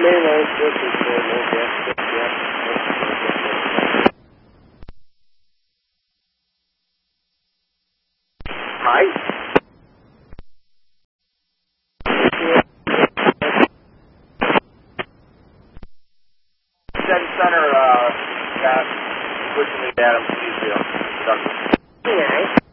mainline switches for no gas, gas. Hi. Center, gas, switching to Adams, Eastville. Yeah.